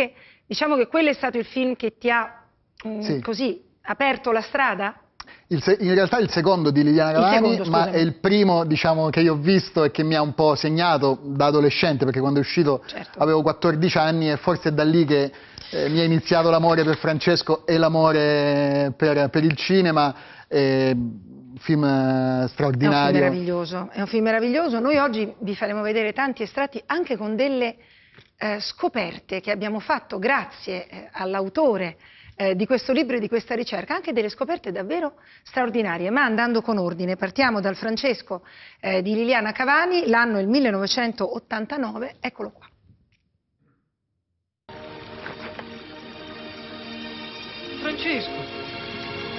perché diciamo che quello è stato il film che ti ha così aperto la strada? In realtà il secondo di Liliana Cavani, ma è il primo, diciamo, che io ho visto e che mi ha un po' segnato da adolescente, perché quando è uscito avevo 14 anni e forse è da lì che mi è iniziato l'amore per Francesco e l'amore per il cinema. Film straordinario. È un film meraviglioso. Noi oggi vi faremo vedere tanti estratti anche con delle scoperte che abbiamo fatto grazie all'autore di questo libro e di questa ricerca, anche delle scoperte davvero straordinarie, ma andando con ordine. Partiamo dal Francesco di Liliana Cavani, l'anno è il 1989, eccolo qua. Francesco!